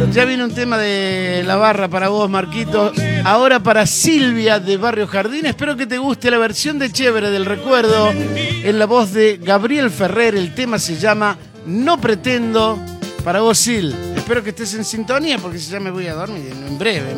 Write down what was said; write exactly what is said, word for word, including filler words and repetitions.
Ya viene un tema de la barra para vos, Marquito. Ahora para Silvia de Barrio Jardín. Espero que te guste la versión de Chévere del Recuerdo en la voz de Gabriel Ferrer. El tema se llama No Pretendo. Para vos, Sil. Espero que estés en sintonía porque si ya me voy a dormir en breve.